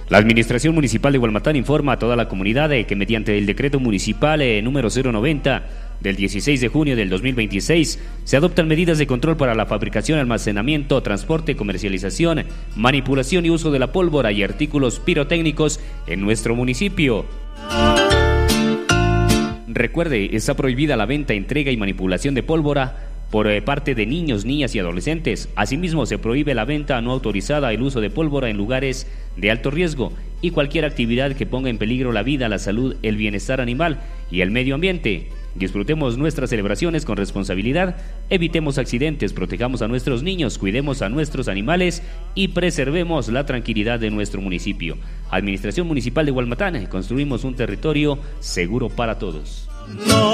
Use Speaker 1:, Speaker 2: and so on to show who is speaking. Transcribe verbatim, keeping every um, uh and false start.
Speaker 1: La Administración Municipal de Hualmatán informa a toda la comunidad de que mediante el decreto municipal eh, número cero noventa del dieciséis de junio del dos mil veintiséis se adoptan medidas de control para la fabricación, almacenamiento, transporte, comercialización, manipulación y uso de la pólvora y artículos pirotécnicos en nuestro municipio. Recuerde, está prohibida la venta, entrega y manipulación de pólvora por parte de niños, niñas y adolescentes. Asimismo, se prohíbe la venta no autorizada, el uso de pólvora en lugares de alto riesgo y cualquier actividad que ponga en peligro la vida, la salud, el bienestar animal y el medio ambiente. Disfrutemos nuestras celebraciones con responsabilidad, evitemos accidentes, protejamos a nuestros niños, cuidemos a nuestros animales y preservemos la tranquilidad de nuestro municipio. Administración Municipal de Hualmatán, construimos un territorio seguro para todos.